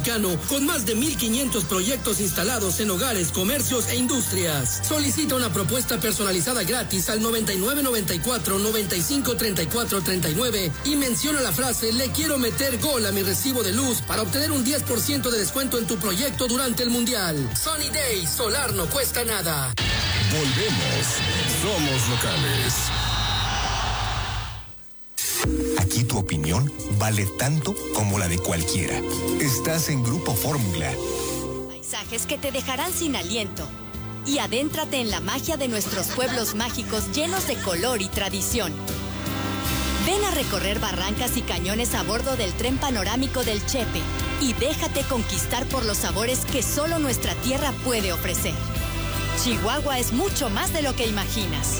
con más de 1,500 proyectos instalados en hogares, comercios e industrias. Solicita una propuesta personalizada gratis al 9994-953439 y menciona la frase "le quiero meter gol a mi recibo de luz" para obtener un 10% de descuento en tu proyecto durante el Mundial. Sunny Day, solar no cuesta nada. Volvemos. Somos locales. Aquí tu opinión vale tanto como la de cualquiera. Estás en Grupo Fórmula. Paisajes que te dejarán sin aliento. Y adéntrate en la magia de nuestros pueblos mágicos llenos de color y tradición. Ven a recorrer barrancas y cañones a bordo del tren panorámico del Chepe y déjate conquistar por los sabores que solo nuestra tierra puede ofrecer. Chihuahua es mucho más de lo que imaginas.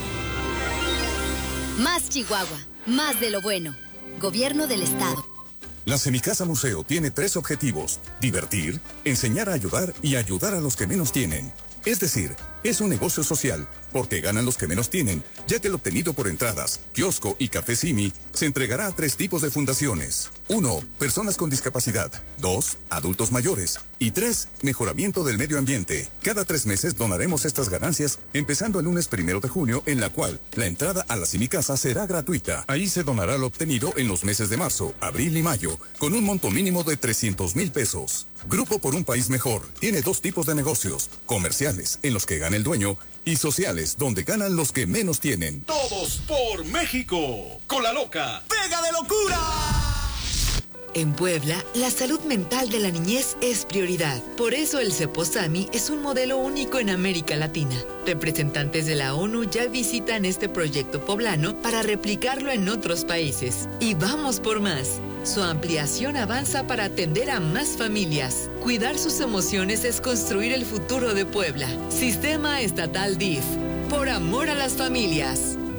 Más Chihuahua, más de lo bueno. Gobierno del Estado. La Semicasa Museo tiene 3 objetivos: divertir, enseñar a ayudar y ayudar a los que menos tienen. Es decir, es un negocio social, porque ganan los que menos tienen, ya que el obtenido por entradas, kiosco y café Simi se entregará a 3 tipos de fundaciones. 1. Personas con discapacidad. 2. Adultos mayores. Y 3. Mejoramiento del medio ambiente. Cada 3 meses donaremos estas ganancias, empezando el lunes 1 de junio, en la cual la entrada a la Semicasa será gratuita. Ahí se donará lo obtenido en los meses de marzo, abril y mayo, con un monto mínimo de 300,000 pesos. Grupo por un País Mejor tiene 2 tipos de negocios: comerciales, en los que gana el dueño, y sociales, donde ganan los que menos tienen. Todos por México. Con la loca. ¡Pega de locura! En Puebla, la salud mental de la niñez es prioridad. Por eso el Ceposami es un modelo único en América Latina. Representantes de la ONU ya visitan este proyecto poblano para replicarlo en otros países. Y vamos por más. Su ampliación avanza para atender a más familias. Cuidar sus emociones es construir el futuro de Puebla. Sistema Estatal DIF. Por amor a las familias.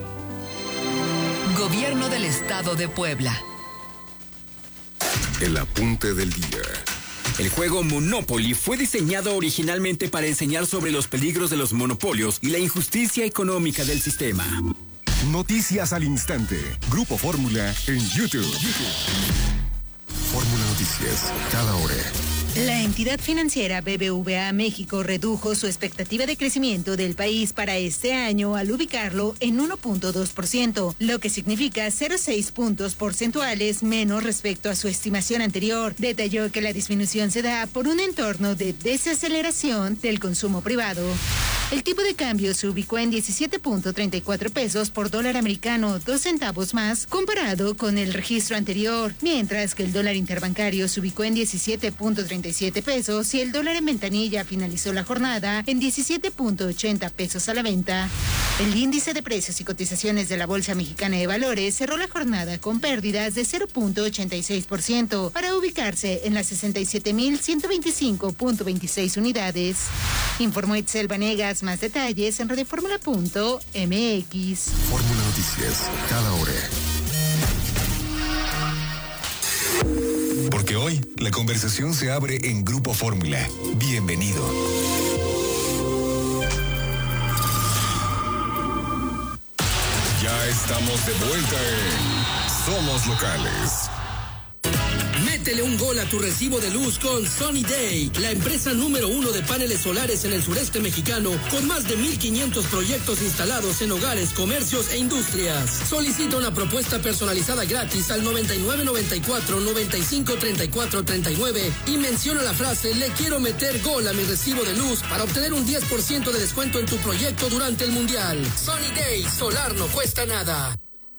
Gobierno del Estado de Puebla. El apunte del día. El juego Monopoly fue diseñado originalmente para enseñar sobre los peligros de los monopolios y la injusticia económica del sistema. Noticias al instante. Grupo Fórmula en YouTube. Fórmula Noticias, cada hora. La entidad financiera BBVA México redujo su expectativa de crecimiento del país para este año al ubicarlo en 1.2%, lo que significa 0,6 puntos porcentuales menos respecto a su estimación anterior. Detalló que la disminución se da por un entorno de desaceleración del consumo privado. El tipo de cambio se ubicó en 17.34 pesos por dólar americano, 2 centavos más comparado con el registro anterior, mientras que el dólar interbancario se ubicó en 17.37 pesos y el dólar en ventanilla finalizó la jornada en 17.80 pesos a la venta. El índice de precios y cotizaciones de la Bolsa Mexicana de Valores cerró la jornada con pérdidas de 0.86% para ubicarse en las 67.125.26 unidades. Informó Itzel Vanegas. Más detalles en radioformula.mx. Fórmula Noticias, cada hora. Porque hoy la conversación se abre en Grupo Fórmula. Bienvenido. Ya estamos de vuelta en Somos Locales. Métele un gol a tu recibo de luz con Sunny Day, la empresa número 1 de paneles solares en el sureste mexicano, con más de 1,500 proyectos instalados en hogares, comercios e industrias. Solicita una propuesta personalizada gratis al 9994-953439 y menciona la frase "le quiero meter gol a mi recibo de luz" para obtener un 10% de descuento en tu proyecto durante el Mundial. Sunny Day, solar no cuesta nada.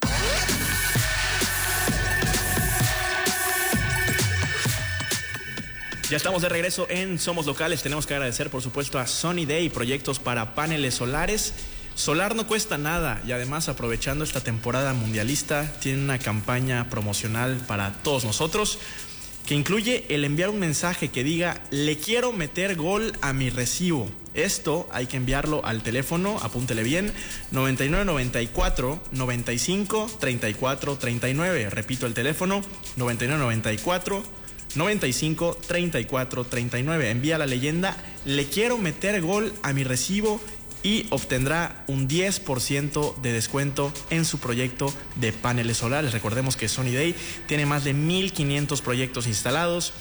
Ya estamos de regreso en Somos Locales. Tenemos que agradecer, por supuesto, a Sunny Day, proyectos para paneles solares. Solar no cuesta nada y además, aprovechando esta temporada mundialista, tiene una campaña promocional para todos nosotros que incluye el enviar un mensaje que diga "le quiero meter gol a mi recibo". Esto hay que enviarlo al teléfono, apúntele bien, 9994-95-3439. Repito el teléfono, 9994-95-3439. Envía la leyenda "le quiero meter gol a mi recibo" y obtendrá un 10% de descuento en su proyecto de paneles solares. Recordemos que Sunny Day tiene más de 1,500 proyectos instalados